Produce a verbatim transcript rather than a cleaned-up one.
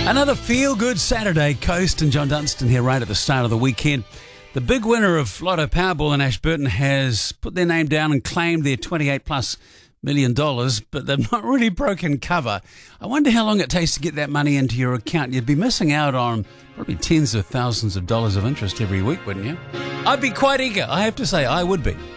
Another feel-good Saturday. Coast and John Dunstan here right at the start of the weekend. The big winner of Lotto Powerball in Ashburton has put their name down and claimed their twenty-eight plus million dollars, but they've not really broken cover. I wonder how long it takes to get that money into your account. You'd be missing out on probably tens of thousands of dollars of interest every week, wouldn't you? I'd be quite eager. I have to say, I would be.